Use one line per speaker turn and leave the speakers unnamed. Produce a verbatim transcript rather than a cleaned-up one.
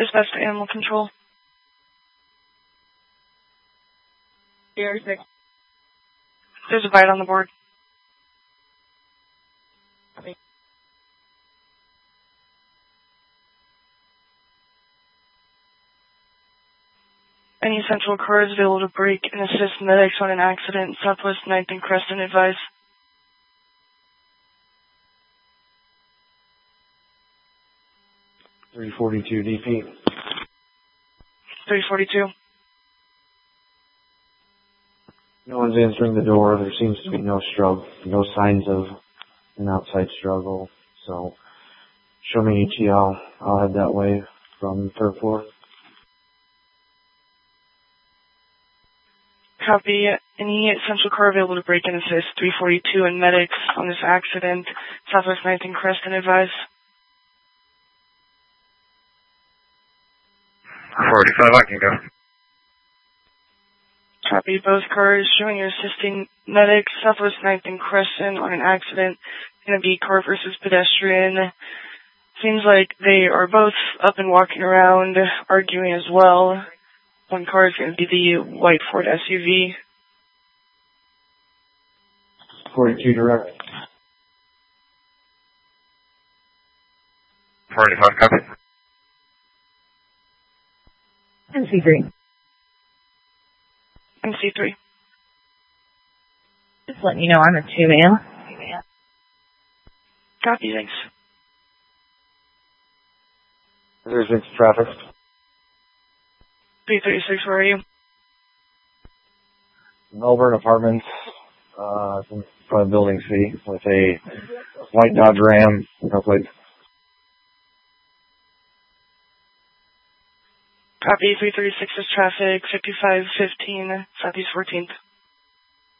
Dispatch to animal control.
Sierra six.
There's a bite on the board.
Copy.
Any central cars available to brake and assist medics on an accident, Southwest ninth and Crescent, advise.
three forty-two D P.
three forty-two.
No one's answering the door. There seems to be no struggle, no signs of an outside struggle. So, show me E T L. I'll head that way from third floor.
Copy. Any central car available to brake and assist, three forty-two, and medics on this accident, Southwest ninth and Crescent, advise.
forty-five, I can go.
Copy. Both cars showing you're assisting medics, Southwest ninth and Crescent, on an accident. Going to be car versus pedestrian. Seems like they are both up and walking around, arguing as well. One car is going to be the white Ford S U V.
forty-two direct.
forty-five, copy.
And C three.
And C three.
Just letting you know I'm a two-man.
Copy, thanks.
There's six traffic.
three thirty-six, where are you?
Melbourne Apartments, uh, in front of Building C, with a white Dodge Ram, no plates.
Copy. three thirty-six is traffic, fifty-five fifteen, Southeast fourteenth.